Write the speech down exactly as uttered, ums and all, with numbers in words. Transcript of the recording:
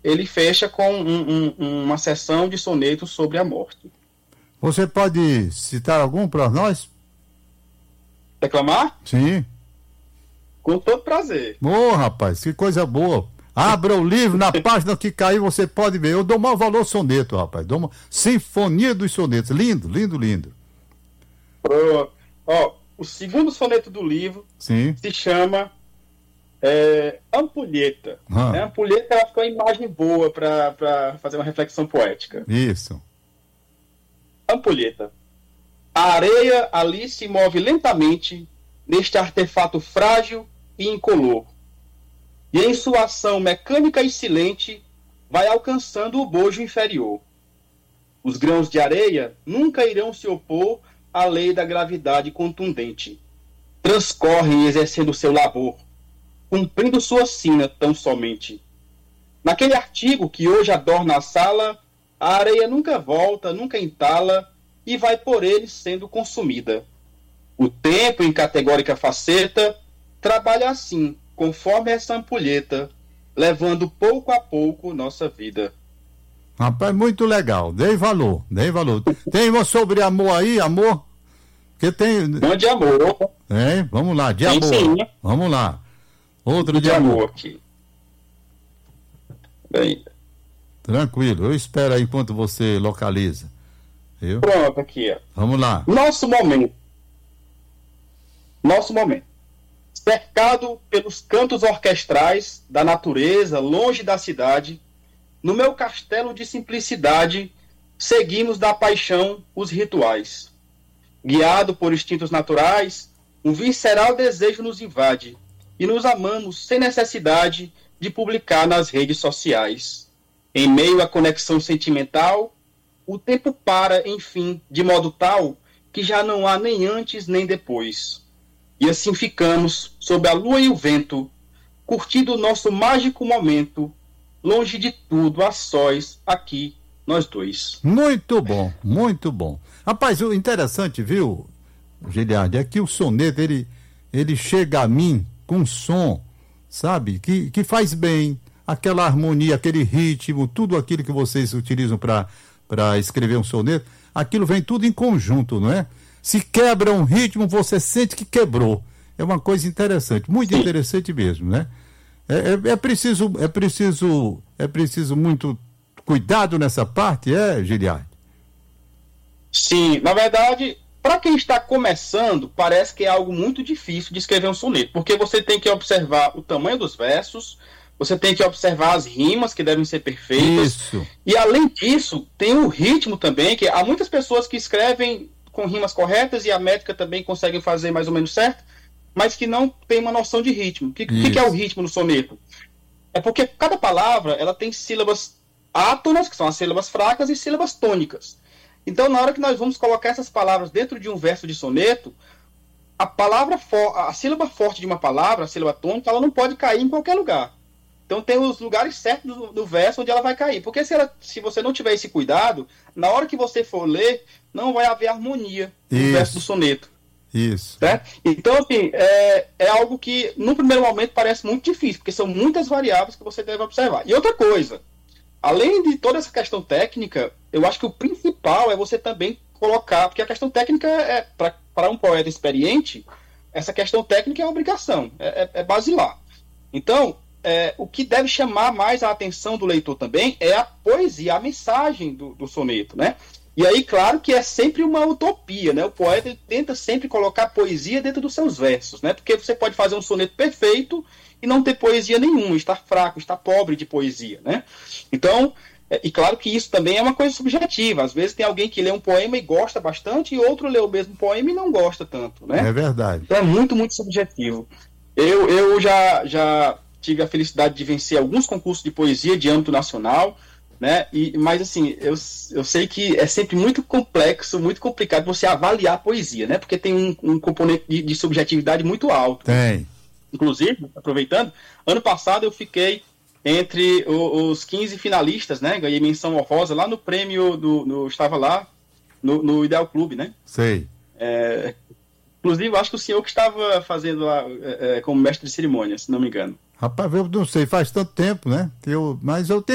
ele fecha com um, um, uma sessão de sonetos sobre a morte. Você pode citar algum para nós? Declamar? Sim. Com todo prazer. Ô, oh, rapaz, que coisa boa. Abra o livro, na página que caiu você pode ver. Eu dou maior valor ao soneto, rapaz. Dou uma Sinfonia dos Sonetos. Lindo, lindo, lindo. Pro, ó, o segundo soneto do livro Sim. se chama é, Ampulheta. Ah. Né? Ampulheta ela ficou uma imagem boa para fazer uma reflexão poética. Isso. Ampulheta. A areia ali se move lentamente neste artefato frágil e incolor. E em sua ação mecânica e silente vai alcançando o bojo inferior. Os grãos de areia nunca irão se opor à lei da gravidade contundente. Transcorrem exercendo seu labor, cumprindo sua sina tão somente. Naquele artigo que hoje adorna a sala, a areia nunca volta, nunca entala, e vai por ele sendo consumida. O tempo, em categórica faceta, trabalha assim, conforme essa ampulheta, levando pouco a pouco nossa vida. Rapaz, muito legal. Dei valor, dei valor. Tem uma sobre amor aí, amor? Que tem... Não de amor. É, vamos lá, de Tem amor. sim. Vamos lá. Outro de, de amor. amor aqui. Bem. Tranquilo, eu espero aí enquanto você localiza. Viu? Pronto, aqui, ó. Vamos lá. Nosso momento. Nosso momento. Cercado pelos cantos orquestrais da natureza, longe da cidade, no meu castelo de simplicidade, seguimos da paixão os rituais. Guiado por instintos naturais, um visceral desejo nos invade e nos amamos sem necessidade de publicar nas redes sociais. Em meio à conexão sentimental, o tempo para, enfim, de modo tal que já não há nem antes nem depois. E assim ficamos, sob a lua e o vento, curtindo o nosso mágico momento, longe de tudo, a sós, aqui, nós dois. Muito bom, muito bom. Rapaz, o interessante, viu, Giliardi, é que o soneto, ele, ele chega a mim com som, sabe, que, que faz bem, aquela harmonia, aquele ritmo, tudo aquilo que vocês utilizam para para escrever um soneto, aquilo vem tudo em conjunto, não é? Se quebra um ritmo, você sente que quebrou. É uma coisa interessante, muito interessante mesmo, né? É, é, é preciso, é preciso, é preciso muito cuidado nessa parte, é, Giliardi? Sim, na verdade, para quem está começando, parece que é algo muito difícil de escrever um soneto, porque você tem que observar o tamanho dos versos, você tem que observar as rimas que devem ser perfeitas. Isso. E além disso, tem o ritmo também, que há muitas pessoas que escrevem com rimas corretas e a métrica também conseguem fazer mais ou menos certo, mas que não tem uma noção de ritmo. O que, que, que é o ritmo no soneto? É porque cada palavra ela tem sílabas átonas, que são as sílabas fracas, e sílabas tônicas. Então, na hora que nós vamos colocar essas palavras dentro de um verso de soneto, a palavra for, a sílaba forte de uma palavra, a sílaba tônica, ela não pode cair em qualquer lugar. Então tem os lugares certos do, do verso onde ela vai cair. Porque se, ela, se você não tiver esse cuidado, na hora que você for ler, não vai haver harmonia no Isso. verso do soneto. Isso. Certo? Então, assim, é, é algo que, no primeiro momento, parece muito difícil, porque são muitas variáveis que você deve observar. E outra coisa, além de toda essa questão técnica, eu acho que o principal é você também colocar, porque a questão técnica é, para um poeta experiente, essa questão técnica é uma obrigação, é, é, é basilar. Então, É, o que deve chamar mais a atenção do leitor também é a poesia, a mensagem do, do soneto, né? E aí, claro que é sempre uma utopia, né? O poeta tenta sempre colocar poesia dentro dos seus versos, né? Porque você pode fazer um soneto perfeito e não ter poesia nenhuma, estar fraco, estar pobre de poesia, né? Então, é, e claro que isso também é uma coisa subjetiva. Às vezes tem alguém que lê um poema e gosta bastante e outro lê o mesmo poema e não gosta tanto, né? É verdade. Então é muito, muito subjetivo. Eu, eu já... já tive a felicidade de vencer alguns concursos de poesia de âmbito nacional, né? E, mas assim, eu, eu sei que é sempre muito complexo, muito complicado você avaliar a poesia, né? Porque tem um, um componente de, de subjetividade muito alto. Tem. Inclusive, aproveitando, ano passado eu fiquei entre o, os quinze finalistas, né? Ganhei menção honrosa lá no prêmio, do, no, estava lá no, no Ideal Clube, né? Sei. É, inclusive, eu acho que o senhor que estava fazendo lá é, como mestre de cerimônia, se não me engano. Rapaz, eu não sei, faz tanto tempo, né? Que eu, mas eu tenho